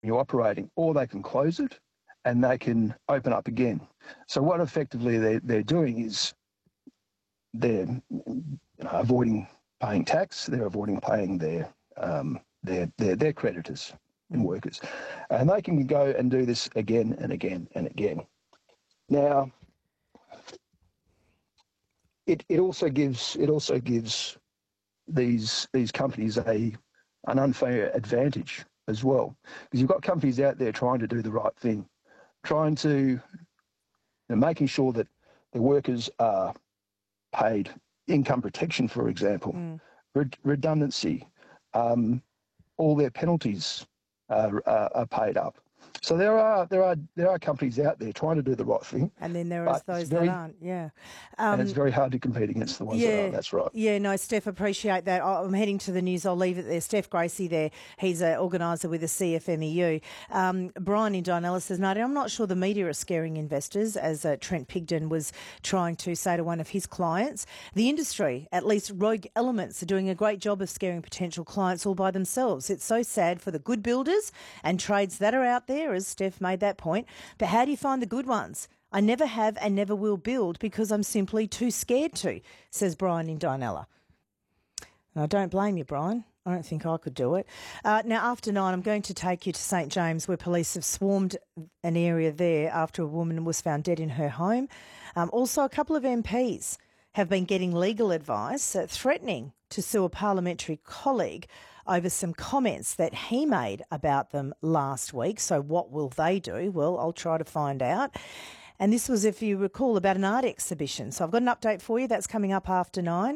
operating, or they can close it and they can open up again. So what effectively they're doing is they're avoiding paying tax, they're avoiding paying their creditors and workers, and they can go and do this again and again and again. Now, it also gives these companies an unfair advantage as well, because you've got companies out there trying to do the right thing, trying to making sure that the workers are paid income protection, for example, redundancy, all their penalties are paid up. So there are companies out there trying to do the right thing, and then there are those that aren't. Yeah, and it's very hard to compete against the ones that aren't. That's right. Yeah, no, Steph, appreciate that. I'm heading to the news. I'll leave it there. Steph Gracie there. He's an organiser with the CFMEU. Brian in Dianella says, Nadia, I'm not sure the media are scaring investors, as Trent Pigden was trying to say to one of his clients. The industry, at least rogue elements, are doing a great job of scaring potential clients all by themselves. It's so sad for the good builders and trades that are out there, as Steph made that point. But how do you find the good ones? I never have and never will build because I'm simply too scared to, says Brian in Dianella. And I don't blame you, Brian. I don't think I could do it. Now, after 9, I'm going to take you to St James, where police have swarmed an area there after a woman was found dead in her home. Also, a couple of MPs have been getting legal advice, threatening to sue a parliamentary colleague over some comments that he made about them last week. So what will they do? Well, I'll try to find out. And this was, if you recall, about an art exhibition. So I've got an update for you. That's coming up after 9.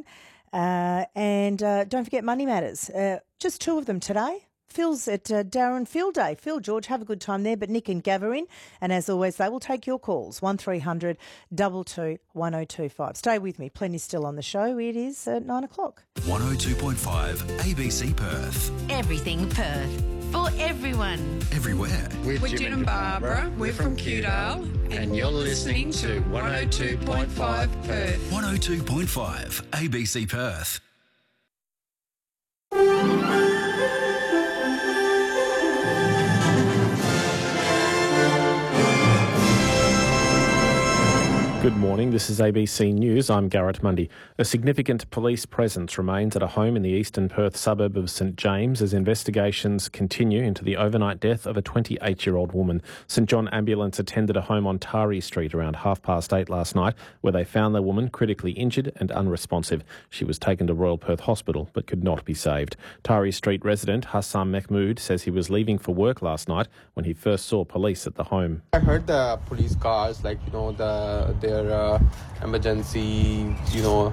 And don't forget Money Matters. Just 2 of them today. Phil's at Darren Field Day. Phil, George, have a good time there. But Nick and Gav are in. And as always, they will take your calls. 1300 22 1025. Stay with me. Plenty still on the show. It is 9 o'clock. 102.5 ABC Perth. Everything Perth. For everyone. Everywhere. With Jim and Barbara. We're from Kewdale. And you're listening to 102.5 Perth. 102.5 ABC Perth. Good morning, this is ABC News. I'm Garrett Mundy. A significant police presence remains at a home in the eastern Perth suburb of St James as investigations continue into the overnight death of a 28-year-old woman. St John Ambulance attended a home on Tari Street around 8:30 last night, where they found the woman critically injured and unresponsive. She was taken to Royal Perth Hospital but could not be saved. Tari Street resident Hassan Mahmood says he was leaving for work last night when he first saw police at the home. I heard the police cars, their emergency, so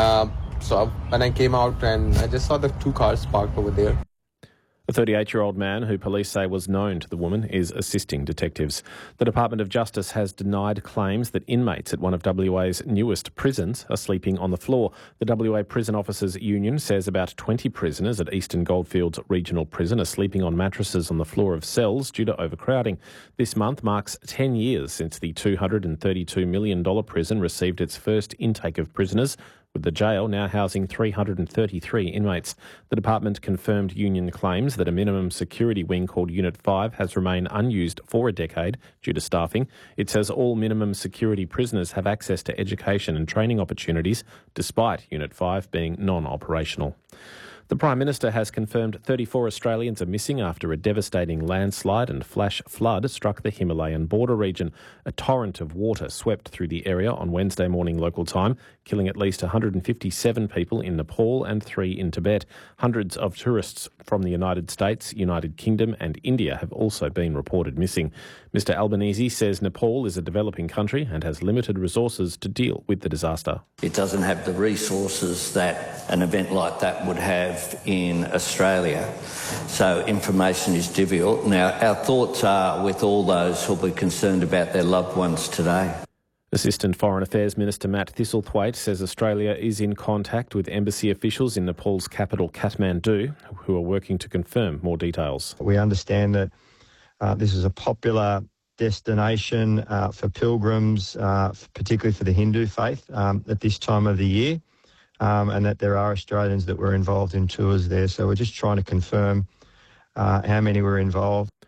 when I came out and I just saw the 2 cars parked over there. A 38-year-old man who police say was known to the woman is assisting detectives. The Department of Justice has denied claims that inmates at one of WA's newest prisons are sleeping on the floor. The WA Prison Officers Union says about 20 prisoners at Eastern Goldfields Regional Prison are sleeping on mattresses on the floor of cells due to overcrowding. This month marks 10 years since the $232 million prison received its first intake of prisoners, with the jail now housing 333 inmates. The department confirmed union claims that a minimum security wing called Unit 5 has remained unused for a decade due to staffing. It says all minimum security prisoners have access to education and training opportunities, despite Unit 5 being non-operational. The Prime Minister has confirmed 34 Australians are missing after a devastating landslide and flash flood struck the Himalayan border region. A torrent of water swept through the area on Wednesday morning local time, killing at least 157 people in Nepal and 3 in Tibet. Hundreds of tourists from the United States, United Kingdom and India have also been reported missing. Mr Albanese says Nepal is a developing country and has limited resources to deal with the disaster. It doesn't have the resources that an event like that would have in Australia, so information is difficult. Now, our thoughts are with all those who will be concerned about their loved ones today. Assistant Foreign Affairs Minister Matt Thistlethwaite says Australia is in contact with embassy officials in Nepal's capital Kathmandu, who are working to confirm more details. We understand that this is a popular destination for pilgrims, particularly for the Hindu faith, at this time of the year, and that there are Australians that were involved in tours there. So we're just trying to confirm how many were involved.